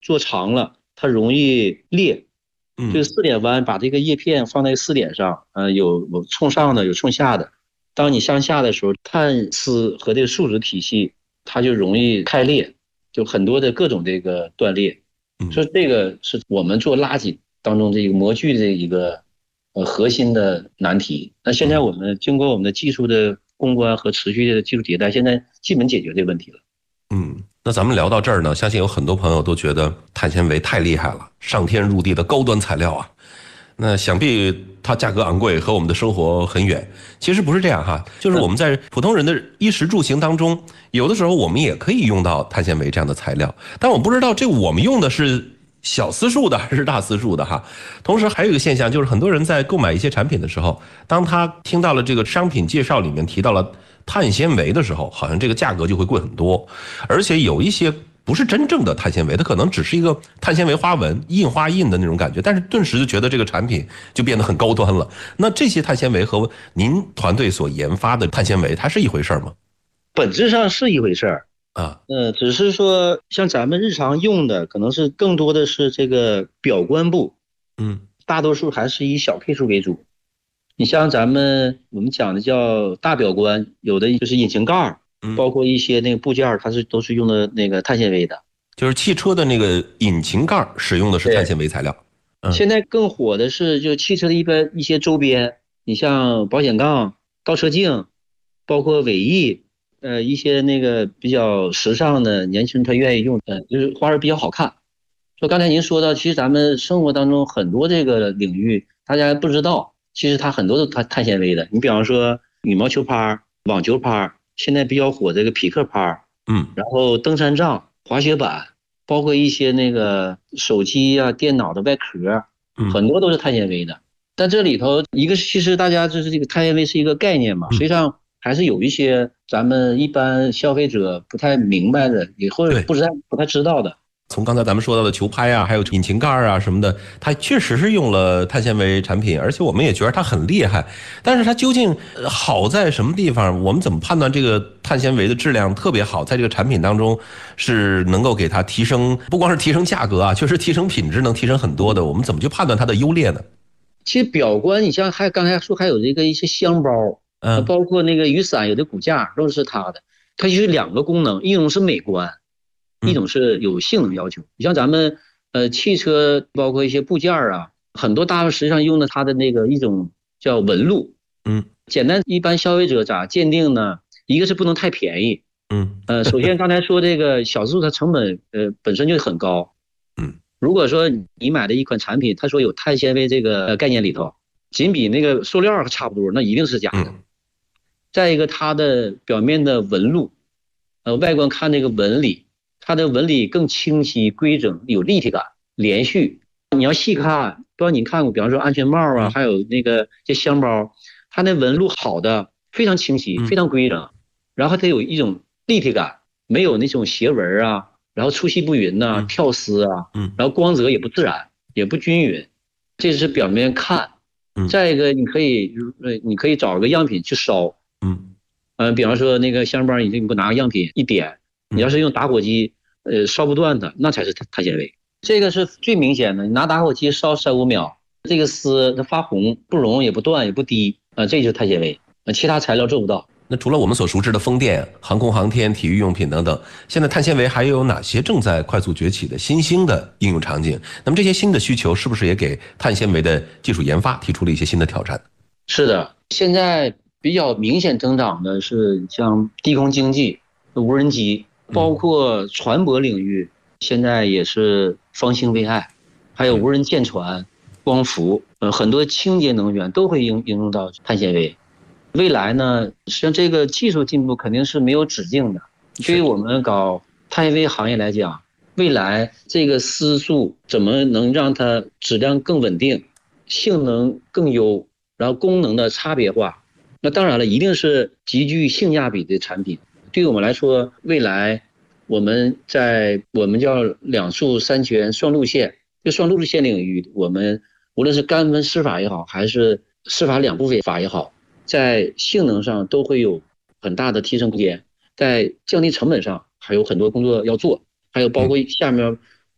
做长了，它容易裂。就嗯是四点弯，把这个叶片放在四点上，有冲上的，有冲下的。当你向下的时候，碳丝和这个树脂体系它就容易开裂，就很多的各种这个断裂。所嗯。 以这个是我们做拉紧当中这个模具的一个核心的难题。那现在嗯我们经过我们的技术的攻关和持续的技术迭代，现在基本解决这个问题了。 那咱们聊到这儿呢，相信有很多朋友都觉得碳纤维太厉害了，上天入地的高端材料啊。那想必它价格昂贵，和我们的生活很远。其实不是这样哈，就是我们在普通人的衣食住行当中，有的时候我们也可以用到碳纤维这样的材料，但我不知道这我们用的是小丝数的还是大丝数的哈。同时还有一个现象，就是很多人在购买一些产品的时候，当他听到了这个商品介绍里面提到了碳纤维的时候，好像这个价格就会贵很多，而且有一些不是真正的碳纤维，它可能只是一个碳纤维花纹、印花印的那种感觉，但是顿时就觉得这个产品就变得很高端了。那这些碳纤维和您团队所研发的碳纤维，它是一回事吗？ 本质上是一回事儿。 啊， 只是说像咱们日常用的，可能是更多的是这个表观部， 嗯大多数还是以小 K 数为主。你像我们讲的叫大表观，有的就是引擎盖嗯， 包括一些那个部件它都是用的那个碳纤维的。 就是汽车的那个引擎盖使用的是碳对， 纤维材料。嗯现在更火的是就汽车的一些周边，你像保险杠、倒车镜，包括尾翼，一些那个比较时尚的年轻人他愿意用，就是花儿比较好看。说刚才您说到，其实咱们生活当中很多这个领域，大家不知道，其实它很多都碳纤维的。你比方说羽毛球拍、网球拍，现在比较火这个匹克拍， 嗯然后登山杖、滑雪板，包括一些那个手机啊、电脑的外壳， 嗯很多都是碳纤维的。但这里头一个其实大家就是这个碳纤维是一个概念嘛，实际嗯， 上还是有一些咱们一般消费者不太明白的，也或者对。 不太知道的。 从刚才咱们说到的球拍啊，还有引擎盖啊什么的，它确实是用了碳纤维产品，而且我们也觉得它很厉害。但是它究竟好在什么地方？我们怎么判断这个碳纤维的质量特别好，在这个产品当中是能够给它提升，不光是提升价格啊，确实提升品质，能提升很多的。我们怎么去判断它的优劣呢？ 其实表观，你像刚才说还有这个一些箱包， 嗯包括那个雨伞，有的骨架都是它的。它就是两个功能，一种是美观，一嗯种是有性能要求。你像咱们汽车，包括一些部件啊，很多大部分实际上用的它的那个一种叫纹路。 嗯简单，一般消费者咋鉴定呢？一个是不能太便宜， 嗯首先刚才说这个小资助它成本本身就很高。 嗯如果说你买的一款产品，它说有碳纤维这个概念里头，仅比那个塑料差不多，那一定是假的。 嗯再一个，它的表面的纹路，外观看这个纹理，它的纹理更清晰、规整、有立体感、连续。你要细看，不知道你看过，比方说安全帽啊， 嗯还有那个这箱包，它那纹路好的非常清晰、非嗯常规整，然后它有一种立体感，没有那种斜纹啊，然后粗细不匀呐、 嗯跳丝啊， 嗯然后光泽也不自然，也不均匀，这是表面看。 嗯再一个，你可以找个样品去烧， 嗯比方说那个箱包，你不拿个样品一点，你要嗯是用打火机，烧不断它，那才是碳纤维。这个是最明显的，你拿打火机烧3、5秒，这个丝它发红，不熔也不断也不滴，这就是碳纤维，其他材料做不到。 那除了我们所熟知的风电、航空航天、体育用品等等，现在碳纤维还有哪些正在快速崛起的新兴的应用场景？那么这些新的需求是不是也给碳纤维的技术研发提出了一些新的挑战？ 是的，现在比较明显增长的是像低空经济、无人机，包嗯括船舶领域，现在也是方兴未艾，还有无人舰船、光伏，很多清洁能源都会应用到碳纤维。未来呢，实际上这个技术进步肯定是没有止境的。对于我们搞碳纤维行业来讲，未来这个丝素怎么能让它质量更稳定，性能更优，然后功能的差别化，那当然了，一定是极具性价比的产品。对于我们来说，未来我们在我们叫两速三全双路线，这双路线领域，我们无论是干分湿法也好，还是湿法两部分法也好，在性能上都会有很大的提升空间，在降低成本上还有很多工作要做，还有包括下面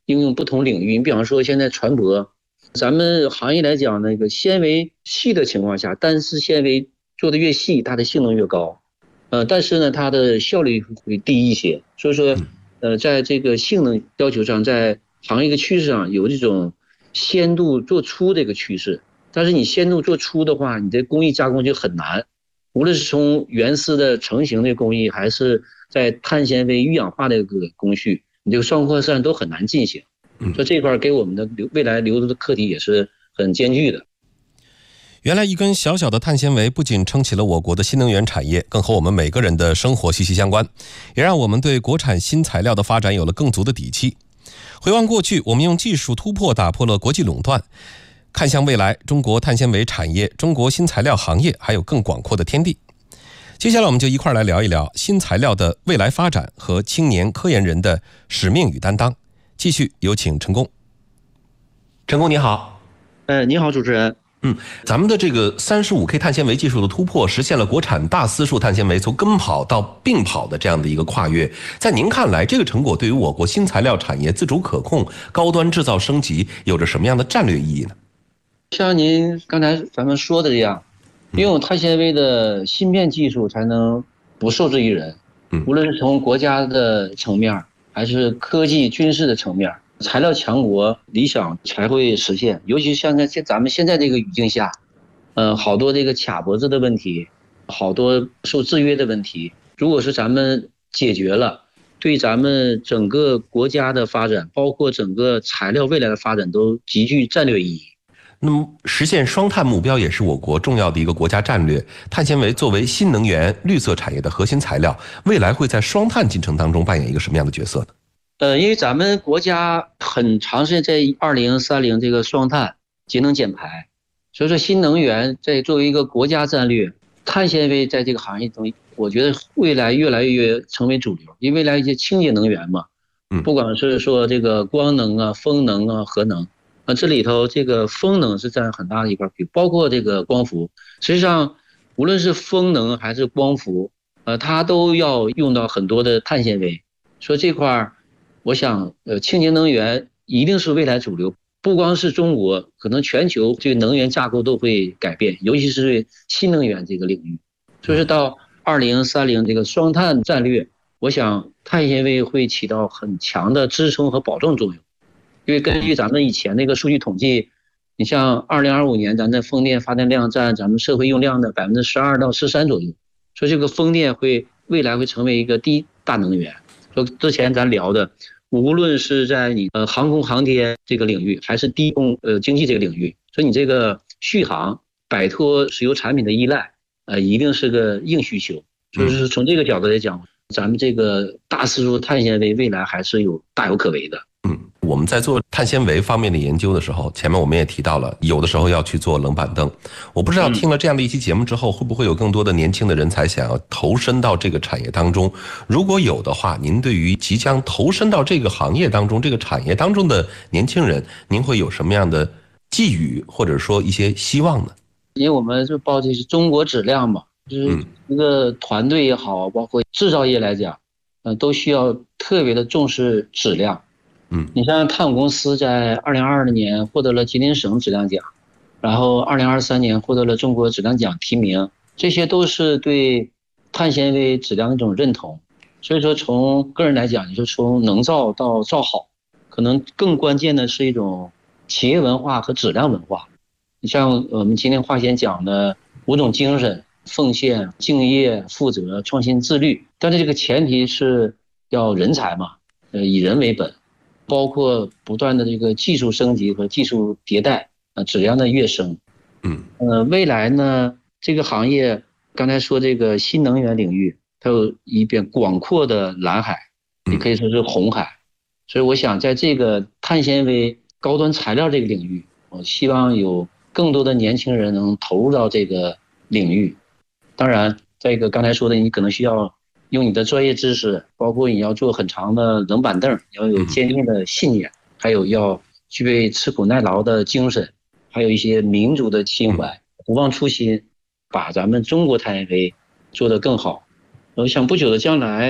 应用不同领域。你比方说现在船舶，咱们行业来讲，那个纤维细的情况下，单丝纤维做的越细，它的性能越高。但是呢，它的效率会低一些。所以说，在这个性能要求上，在行业的趋势上有这种纤度做粗的一个趋势。但是你纤度做粗的话，你的工艺加工就很难。无论是从原丝的成型的工艺，还是在碳纤维遇氧化的一个工序，你这个双扩散都很难进行。所以这块给我们的未来留的课题也是很艰巨的。 原来一根小小的碳纤维不仅撑起了我国的新能源产业，更和我们每个人的生活息息相关，也让我们对国产新材料的发展有了更足的底气。回望过去，我们用技术突破打破了国际垄断，看向未来，中国碳纤维产业、中国新材料行业还有更广阔的天地。接下来我们就一块来聊一聊新材料的未来发展和青年科研人的使命与担当。继续有请陈工。陈工你好。 你好主持人。 咱们的这个35K 碳纤维技术的突破，实现了国产大丝数碳纤维从跟跑到并跑的这样的一个跨越。在您看来，这个成果对于我国新材料产业自主可控、高端制造升级有着什么样的战略意义呢？ 像您刚才咱们说的这样，拥有碳纤维的芯片技术才能不受制于人。无论是从国家的层面，还是科技军事的层面，材料强国理想才会实现。尤其像在咱们现在这个语境下，好多这个卡脖子的问题，好多受制约的问题，如果是咱们解决了，对咱们整个国家的发展，包括整个材料未来的发展都极具战略意义。 那么实现双碳目标也是我国重要的一个国家战略。碳纤维作为新能源绿色产业的核心材料，未来会在双碳进程当中扮演一个什么样的角色呢？ 因为咱们国家很长时间在2030这个双碳节能减排，所以说新能源在作为一个国家战略，碳纤维在这个行业中，我觉得未来越来越成为主流。因为未来一些清洁能源嘛，不管是说这个光能啊、风能啊、核能。这里头这个风能是占很大的一块，包括这个光伏。实际上，无论是风能还是光伏，它都要用到很多的碳纤维。所以这块，我想，清洁能源一定是未来主流。不光是中国，可能全球这个能源架构都会改变，尤其是对新能源这个领域。所以说到2030这个双碳战略，我想碳纤维会起到很强的支撑和保证作用。因为根据咱们以前那个数据统计，你像2025年咱的风电发电量占咱们社会用量的12%到13%左右，所以这个风电未来会成为一个第一大能源。说之前咱聊的，无论是在你航空航天这个领域，还是低空经济这个领域，所以你这个续航摆脱石油产品的依赖，一定是个硬需求。所以说从这个角度来讲，咱们这个大丝数碳纤维未来还是大有可为的。 我们在做碳纤维方面的研究的时候，前面我们也提到了，有的时候要去做冷板凳。我不知道听了这样的一期节目之后，会不会有更多的年轻的人才想要投身到这个产业当中？如果有的话，您对于即将投身到这个行业当中、这个产业当中的年轻人，您会有什么样的寄语，或者说一些希望呢？ 因为我们是报的是中国质量嘛，就是一个团队也好，包括制造业来讲，都需要特别的重视质量。你像碳五公司在2022年获得了吉林省质量奖，然后2023年获得了中国质量奖提名，这些都是对碳纤维质量的一种认同。所以说从个人来讲，你说从能造到造好，可能更关键的是一种企业文化和质量文化。你像我们今天华先讲的5种精神：奉献、敬业、负责、创新、自律。但是这个前提是要人才嘛，以人为本。包括不断的这个技术升级和技术迭代，质量的跃升。未来呢，这个行业刚才说这个新能源领域，它有一片广阔的蓝海，也可以说是红海。所以我想在这个碳纤维高端材料这个领域，我希望有更多的年轻人能投入到这个领域。当然，这个刚才说的，你可能需要用你的专业知识，包括你要做很长的冷板凳，要有坚定的信念，还有要具备吃苦耐劳的精神，还有一些民族的情怀，不忘初心，把咱们中国碳纤维做得更好。我想不久的将来，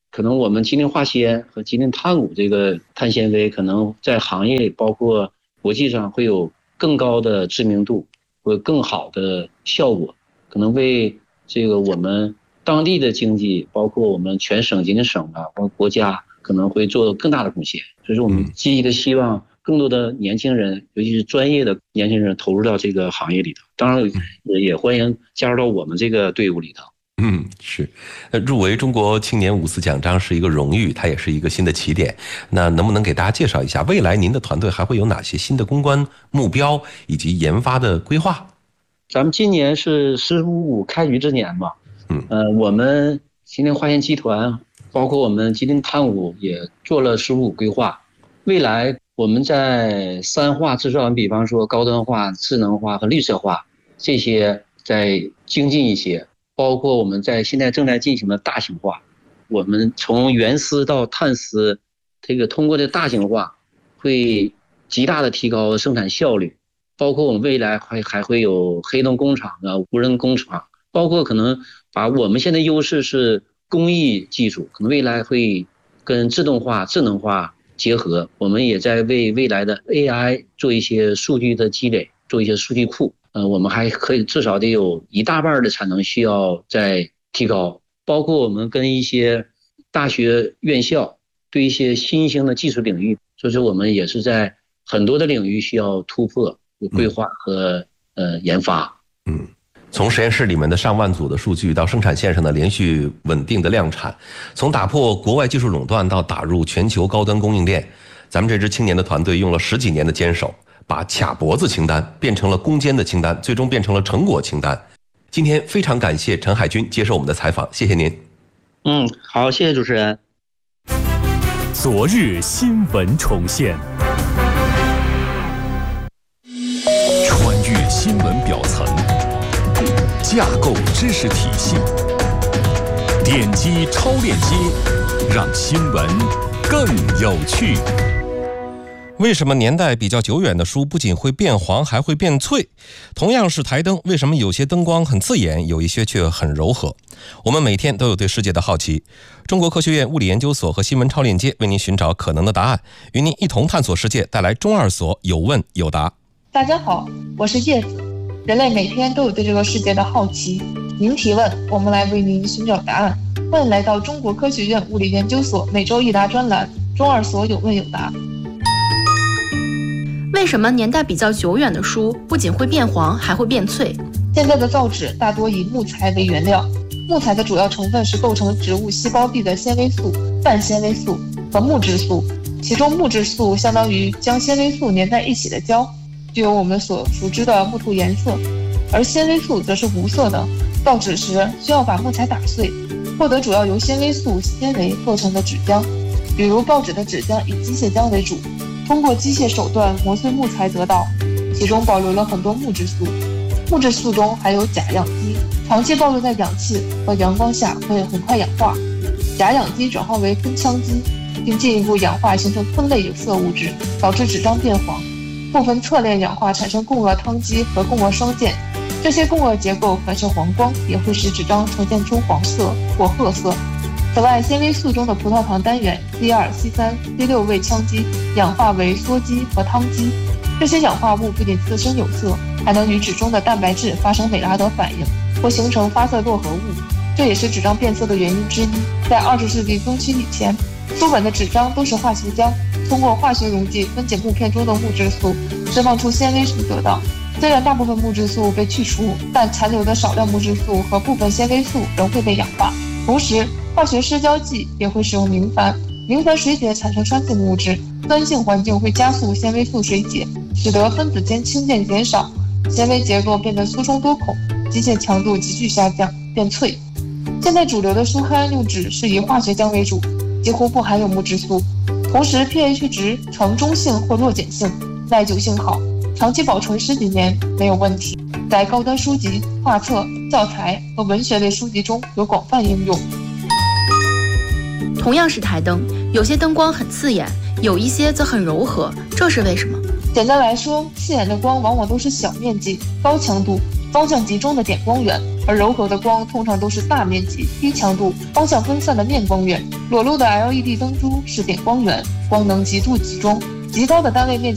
可能我们吉林化纤和吉林碳股这个碳纤维可能在行业里包括国际上会有更高的知名度，会更好的效果，可能为这个我们当地的经济，包括我们全省吉林省啊，包括国家可能会做更大的贡献。所以说我们积极的希望更多的年轻人，尤其是专业的年轻人投入到这个行业里头，当然也欢迎加入到我们这个队伍里头。 是，入围中国青年5·4奖章是一个荣誉，它也是一个新的起点。那能不能给大家介绍一下，未来您的团队还会有哪些新的攻关目标以及研发的规划？ 咱们今年是15.5开局之年嘛，我们吉林化纤集团，包括我们吉林碳股也做了15.5规划。未来我们在3化制造，比方说高端化、智能化和绿色化这些再精进一些。包括我们现在正在进行的大型化，我们从原丝到碳丝，这个通过这大型化会极大的提高生产效率。包括我们未来还会有黑洞工厂啊、无人工厂，包括可能把我们现在优势是工艺技术，可能未来会跟自动化、智能化结合。我们也在为未来的 AI 做一些数据的积累，做一些数据库。我们还可以至少得有1大半的产能需要再提高，包括我们跟一些大学院校对一些新兴的技术领域，所以说我们也是在很多的领域需要突破、规划和研发。 从实验室里面的上万组的数据到生产线上的连续稳定的量产，从打破国外技术垄断到打入全球高端供应链，咱们这支青年的团队用了10几年的坚守，把卡脖子清单变成了攻坚的清单，最终变成了成果清单。今天非常感谢陈海军接受我们的采访，谢谢您。 好，谢谢主持人。 昨日新闻重现，穿越新闻表层，架构知识体系，点击超链接，让新闻更有趣。 为什么年代比较久远的书不仅会变黄，还会变脆？同样是台灯，为什么有些灯光很刺眼，有一些却很柔和？我们每天都有对世界的好奇。中国科学院物理研究所和新闻超链接为您寻找可能的答案，与您一同探索世界，带来中2所有问有答。 大家好，我是叶子。人类每天都有对这个世界的好奇，您提问，我们来为您寻找答案。欢迎来到中国科学院物理研究所每周一答专栏，中2所有问有答。 为什么年代比较久远的书不仅会变黄，还会变脆？ 现在的造纸大多以木材为原料，木材的主要成分是构成植物细胞壁的纤维素、半纤维素和木质素，其中木质素相当于将纤维素粘在一起的胶，具有我们所熟知的木头颜色，而纤维素则是无色的。造纸时需要把木材打碎，获得主要由纤维素纤维构成的纸浆，比如报纸的纸浆以机械浆为主，通过机械手段磨碎木材得到，其中保留了很多木质素。木质素中还有钾氧基，长期暴露在氧气和阳光下会很快氧化，钾氧基转化为酚羟基，并进一步氧化形成酚类有色物质，导致纸张变黄。部分侧链氧化产生共轭羟基和共轭双键，这些共轭结构反射黄光，也会使纸张呈现出黄色或褐色。此外，纤维素中的葡萄糖单元 C2、C3、C6 位羟基氧化为羧基和羟基，这些氧化物不仅自身有色，还能与纸中的蛋白质发生美拉德反应，或形成发色络合物，这也是纸张变色的原因之一。在20世纪中期以前，书本的纸张都是化学浆，通过化学溶剂分解木片中的木质素，释放出纤维素得到。虽然大部分木质素被去除，但残留的少量木质素和部分纤维素仍会被氧化。同时，化学失焦剂也会使用明矾，明矾水解产生酸性物质，酸性环境会加速纤维素水解，使得分子间氢键减少，纤维结构变得粗中多孔，机械强度急剧下降，变脆。现在主流的书刊用纸是以化学浆为主，几乎不含有木质素，同时 pH 值呈中性或弱碱性，耐久性好，长期保存10几年没有问题，在高端书籍、画册、教材和文学类书籍中有广泛应用。 同样是台灯，有些灯光很刺眼，有一些则很柔和，这是为什么？ 简单来说，刺眼的光往往都是小面积、高强度， 方向集中的点光源，而柔和的光通常都是大面积、低强度、方向分散的面光源。裸露的 LED 灯珠是点光源，光能极度集中，极高的单位面积